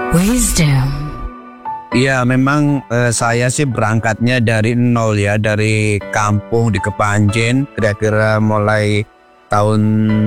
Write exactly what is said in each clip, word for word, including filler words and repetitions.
Wisdom. Iya, memang eh, saya sih berangkatnya dari nol ya, dari kampung di Kepanjen. Kira-kira mulai tahun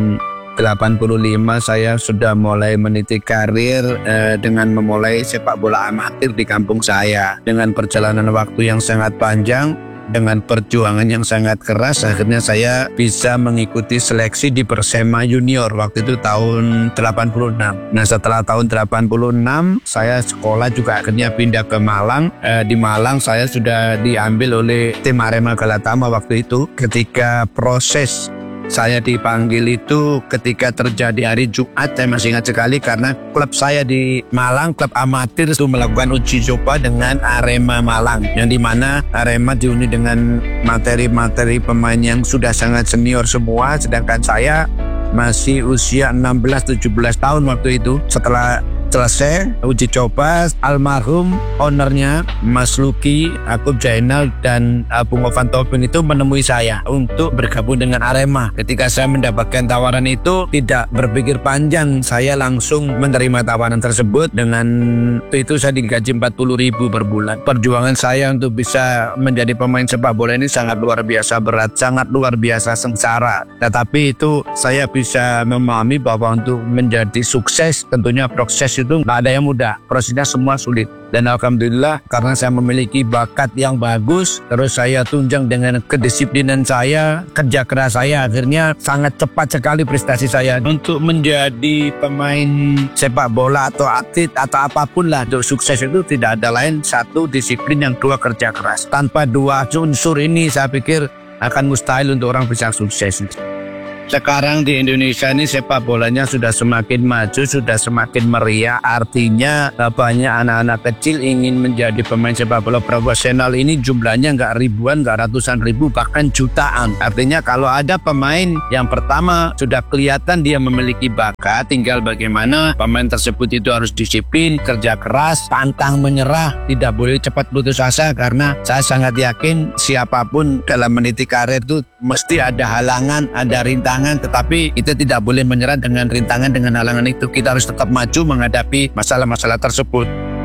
delapan puluh lima saya sudah mulai meniti karir eh, dengan memulai sepak bola amatir di kampung saya. Dengan perjalanan waktu yang sangat panjang, dengan perjuangan yang sangat keras, akhirnya saya bisa mengikuti seleksi di Persema Junior waktu itu tahun delapan puluh enam. Nah, setelah tahun delapan puluh enam saya sekolah juga akhirnya pindah ke Malang. Eh, di Malang saya sudah diambil oleh tim Arema Galatama waktu itu. Ketika proses saya dipanggil itu ketika terjadi hari Jumat, saya masih ingat sekali karena klub saya di Malang, klub amatir itu melakukan uji coba dengan Arema Malang, yang dimana Arema dihuni dengan materi-materi pemain yang sudah sangat senior semua, sedangkan saya masih usia enam belas tujuh belas tahun waktu itu. Setelah selesai uji coba, almarhum ownernya Mas Luki, Akub Jainal dan Bung Ovan Tobing itu menemui saya untuk bergabung dengan Arema. Ketika saya mendapatkan tawaran itu, tidak berpikir panjang, saya langsung menerima tawaran tersebut. Dengan itu saya digaji empat puluh ribu per bulan. Perjuangan saya untuk bisa menjadi pemain sepak bola ini sangat luar biasa berat, sangat luar biasa sengsara. Tetapi itu saya bisa memahami bahwa untuk menjadi sukses tentunya proses itu nggak ada yang mudah, prosesnya semua sulit. Dan alhamdulillah karena saya memiliki bakat yang bagus, terus saya tunjang dengan kedisiplinan saya, kerja keras saya, akhirnya sangat cepat sekali prestasi saya untuk menjadi pemain sepak bola atau atlet atau apapun lah. Untuk sukses itu tidak ada lain, satu disiplin, yang dua kerja keras. Tanpa dua unsur ini saya pikir akan mustahil untuk orang bisa sukses. Sekarang di Indonesia ini sepak bolanya sudah semakin maju, sudah semakin meriah. Artinya banyak anak-anak kecil ingin menjadi pemain sepak bola profesional. Ini jumlahnya nggak ribuan, nggak ratusan ribu, bahkan jutaan. Artinya kalau ada pemain yang pertama sudah kelihatan dia memiliki bakat, tinggal bagaimana pemain tersebut itu harus disiplin, kerja keras, pantang menyerah, tidak boleh cepat putus asa. Karena saya sangat yakin siapapun dalam meniti karir itu mesti ada halangan, ada rintangan. Tetapi kita tidak boleh menyerah dengan rintangan, dengan halangan itu. Kita harus tetap maju menghadapi masalah-masalah tersebut.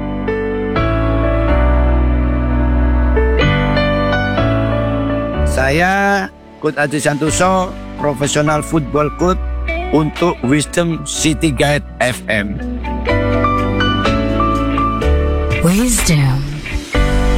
Saya Coach Aji Santoso, profesional football coach untuk Wisdom City Guide F M. Wisdom.